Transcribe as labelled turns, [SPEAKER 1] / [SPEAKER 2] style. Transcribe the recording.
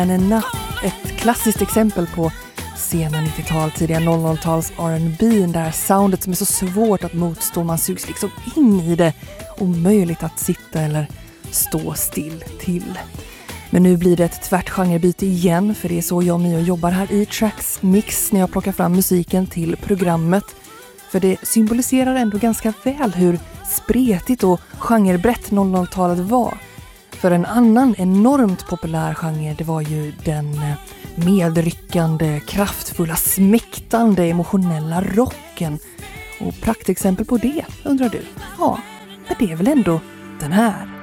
[SPEAKER 1] Enough, ett klassiskt exempel på sena 90-tal, tidiga 00-tals R&B, där soundet som är så svårt att motstå, man sugs liksom in i det, omöjligt att sitta eller stå still till. Men nu blir det ett tvärtgenrebyte igen, för det är så jag och Mio jobbar här i Tracks Mix när jag plockar fram musiken till programmet. För det symboliserar ändå ganska väl hur spretigt och genrebrett 00-talet var. För en annan enormt populär genre, det var ju den medryckande, kraftfulla, smäktande, emotionella rocken. Och praktexempel på det, undrar du? Ja, men det är väl ändå den här.